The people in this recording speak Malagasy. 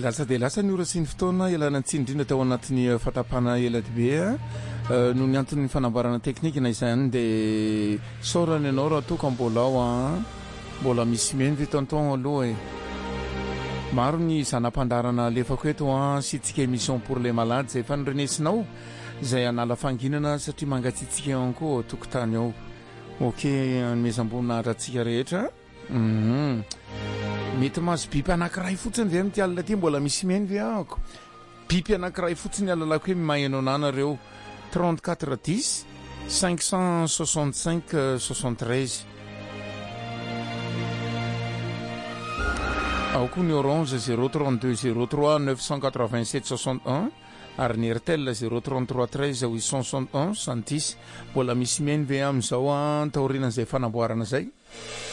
lasa dia lasa ny ora sy ny fotoana ialana tsindrindra tao anatin'ny fatapana elabe noho ny antony fanamboarana teknika na izany dia saorany ianao raha toka mbola ao mbola misy meny ve tonton aloha maro ny zanam-pandarana lefako eto sitsika émission pour les malades zay fanorenesinao zay anala fanginana satria mangatsitsika ihany koa tokotany ao ok nomezam-boninahitra antsika rehetra mety mahazo biby anankiray fotsiny ve amin'ity alina ty mbola misy meny ve ako biby anankiray fotsiny alalako hoe mahainao nanareo 34 10 565 73 ao koa ny orange 032 03 987 61 ary ny airtel 033 13 861 110 mbola misy meny ve amin'izao taorianan'izay fanamboarana zay